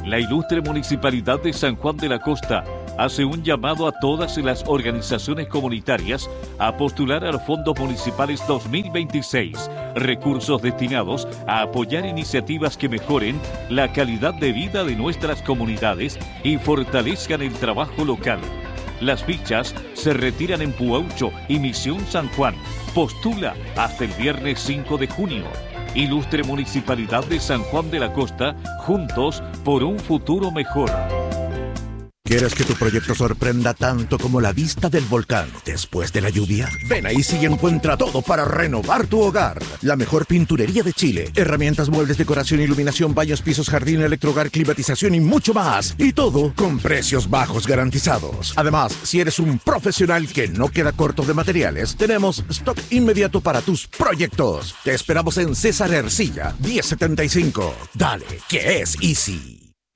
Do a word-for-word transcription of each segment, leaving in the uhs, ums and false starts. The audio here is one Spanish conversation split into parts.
La ilustre Municipalidad de San Juan de la Costa hace un llamado a todas las organizaciones comunitarias a postular a los fondos municipales dos mil veintiséis, recursos destinados a apoyar iniciativas que mejoren la calidad de vida de nuestras comunidades y fortalezcan el trabajo local. Las fichas se retiran en Puaucho y Misión San Juan. Postula hasta el viernes cinco de junio. Ilustre Municipalidad de San Juan de la Costa, juntos por un futuro mejor. ¿Quieres que tu proyecto sorprenda tanto como la vista del volcán después de la lluvia? Ven a Easy y encuentra todo para renovar tu hogar. La mejor pinturería de Chile, herramientas, muebles, decoración, iluminación, baños, pisos, jardín, electrohogar, climatización y mucho más. Y todo con precios bajos garantizados. Además, si eres un profesional que no queda corto de materiales, tenemos stock inmediato para tus proyectos. Te esperamos en César Ercilla, diez setenta y cinco. Dale, que es Easy.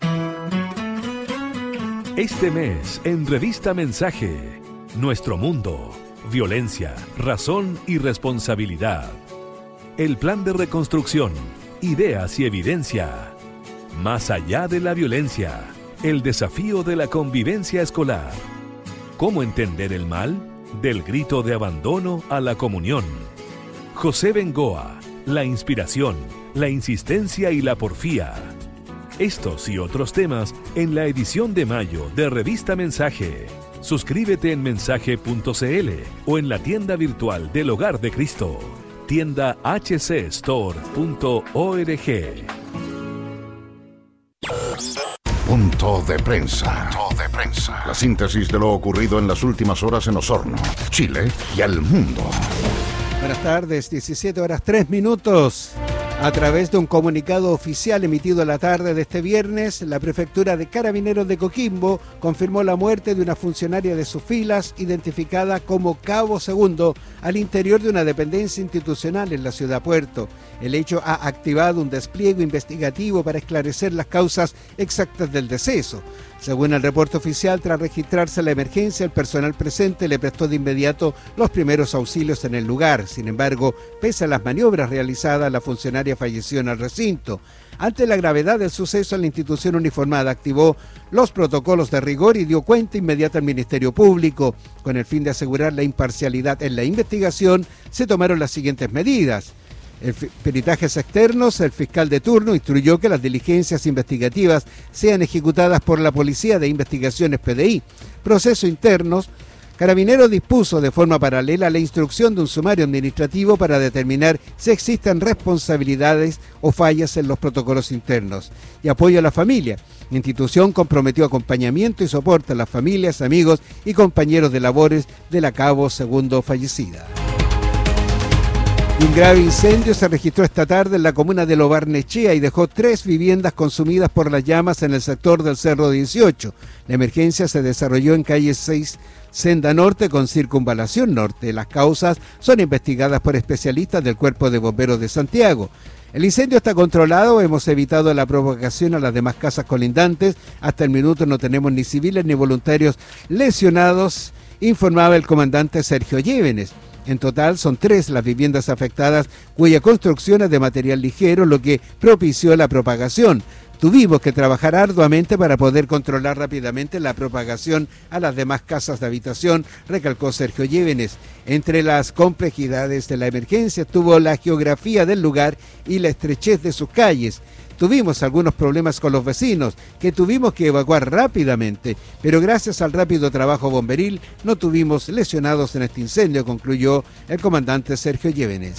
Este mes, en Revista Mensaje, Nuestro Mundo, Violencia, Razón y Responsabilidad. El Plan de Reconstrucción, Ideas y Evidencia. Más allá de la violencia, el desafío de la convivencia escolar. ¿Cómo entender el mal? Del grito de abandono a la comunión. José Bengoa, la inspiración, la insistencia y la porfía. Estos y otros temas en la edición de mayo de Revista Mensaje. Suscríbete en mensaje punto c l o en la tienda virtual del Hogar de Cristo. Tienda h c store punto org. Punto de prensa. Punto de prensa. La síntesis de lo ocurrido en las últimas horas en Osorno, Chile y al mundo. Buenas tardes, diecisiete horas tres minutos. A través de un comunicado oficial emitido la tarde de este viernes, la Prefectura de Carabineros de Coquimbo confirmó la muerte de una funcionaria de sus filas, identificada como Cabo Segundo, al interior de una dependencia institucional en la ciudad Puerto. El hecho ha activado un despliegue investigativo para esclarecer las causas exactas del deceso. Según el reporte oficial, tras registrarse la emergencia, el personal presente le prestó de inmediato los primeros auxilios en el lugar. Sin embargo, pese a las maniobras realizadas, la funcionaria falleció en el recinto. Ante la gravedad del suceso, la institución uniformada activó los protocolos de rigor y dio cuenta inmediata al Ministerio Público. Con el fin de asegurar la imparcialidad en la investigación, se tomaron las siguientes medidas. En peritajes externos, el fiscal de turno instruyó que las diligencias investigativas sean ejecutadas por la Policía de Investigaciones P D I. Procesos internos, Carabineros dispuso de forma paralela la instrucción de un sumario administrativo para determinar si existen responsabilidades o fallas en los protocolos internos. Y apoyo a la familia. La institución comprometió acompañamiento y soporte a las familias, amigos y compañeros de labores de la Cabo Segundo fallecida. Un grave incendio se registró esta tarde en la comuna de Lo Barnechea y dejó tres viviendas consumidas por las llamas en el sector del Cerro dieciocho. La emergencia se desarrolló en calle seis, Senda Norte con Circunvalación Norte. Las causas son investigadas por especialistas del Cuerpo de Bomberos de Santiago. El incendio está controlado, hemos evitado la propagación a las demás casas colindantes. Hasta el minuto no tenemos ni civiles ni voluntarios lesionados, informaba el comandante Sergio Llévenes. En total son tres las viviendas afectadas cuya construcción es de material ligero, lo que propició la propagación. Tuvimos que trabajar arduamente para poder controlar rápidamente la propagación a las demás casas de habitación, recalcó Sergio Llévenes. Entre las complejidades de la emergencia estuvo la geografía del lugar y la estrechez de sus calles. Tuvimos algunos problemas con los vecinos que tuvimos que evacuar rápidamente, pero gracias al rápido trabajo bomberil no tuvimos lesionados en este incendio, concluyó el comandante Sergio Llévenes.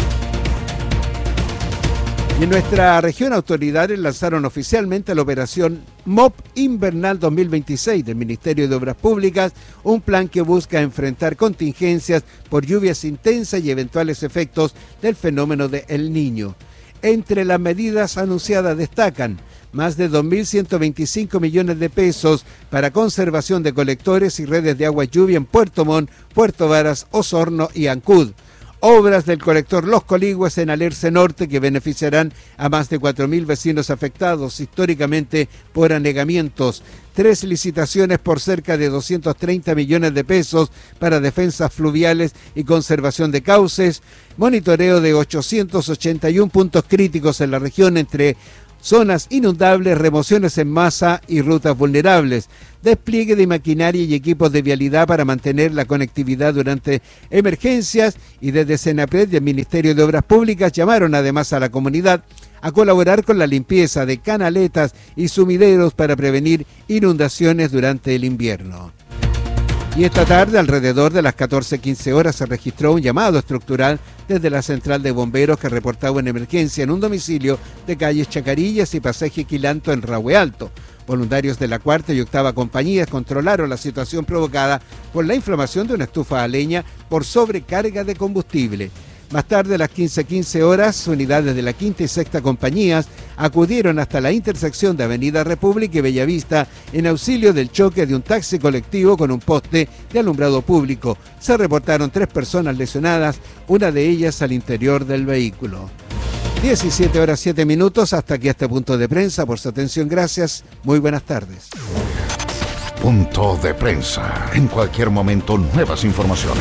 Y en nuestra región, autoridades lanzaron oficialmente la operación M O P Invernal dos mil veintiséis del Ministerio de Obras Públicas, un plan que busca enfrentar contingencias por lluvias intensas y eventuales efectos del fenómeno de El Niño. Entre las medidas anunciadas destacan más de dos mil ciento veinticinco millones de pesos para conservación de colectores y redes de agua lluvia en Puerto Montt, Puerto Varas, Osorno y Ancud. Obras del colector Los Coligües en Alerce Norte que beneficiarán a más de cuatro mil vecinos afectados históricamente por anegamientos. Tres licitaciones por cerca de doscientos treinta millones de pesos para defensas fluviales y conservación de cauces. Monitoreo de ochocientos ochenta y uno puntos críticos en la región entre zonas inundables, remociones en masa y rutas vulnerables, despliegue de maquinaria y equipos de vialidad para mantener la conectividad durante emergencias, y desde Senapred y el Ministerio de Obras Públicas llamaron además a la comunidad a colaborar con la limpieza de canaletas y sumideros para prevenir inundaciones durante el invierno. Y esta tarde, alrededor de las catorce quince horas, se registró un llamado estructural desde la central de bomberos que reportaba una emergencia en un domicilio de calles Chacarillas y Pasaje Quilanto en Rahue Alto. Voluntarios de la cuarta y octava compañías controlaron la situación provocada por la inflamación de una estufa a leña por sobrecarga de combustible. Más tarde, a las quince quince horas, unidades de la quinta y sexta compañías acudieron hasta la intersección de Avenida República y Bellavista en auxilio del choque de un taxi colectivo con un poste de alumbrado público. Se reportaron tres personas lesionadas, una de ellas al interior del vehículo. diecisiete horas siete minutos, hasta aquí este punto de prensa. Por su atención, gracias. Muy buenas tardes. Punto de prensa. En cualquier momento, nuevas informaciones.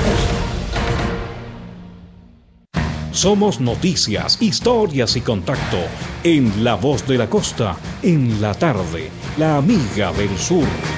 Somos noticias, historias y contacto en La Voz de la Costa, en la tarde, la amiga del sur.